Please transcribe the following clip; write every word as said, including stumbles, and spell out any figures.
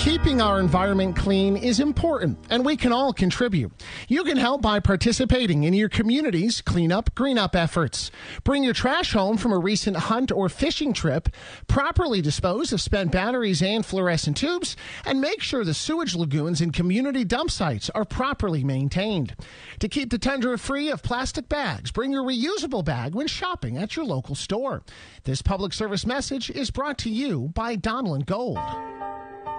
Keeping our environment clean is important, and we can all contribute. You can help by participating in your community's cleanup, green up efforts. Bring your trash home from a recent hunt or fishing trip, properly dispose of spent batteries and fluorescent tubes, and make sure the sewage lagoons and community dump sites are properly maintained. To keep the tundra free of plastic bags, bring your reusable bag when shopping at your local store. This public service message is brought to you by Donlin Gold.